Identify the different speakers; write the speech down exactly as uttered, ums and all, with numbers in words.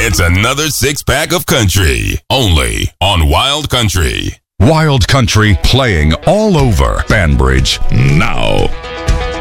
Speaker 1: It's another six-pack of country, only on Wild Country.
Speaker 2: Wild Country playing all over Banbridge now.